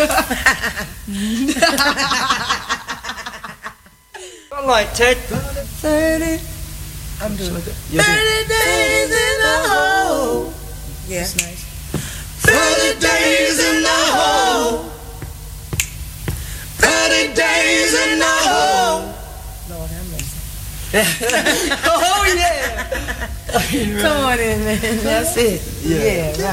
All right, Ted. 30. I'm doing it. 30 days in the hole. Yeah. That's nice. 30 days in the hole. 30 days in the hole. Lord have mercy. Oh, yeah. Come on in, man. That's it. Yeah, right.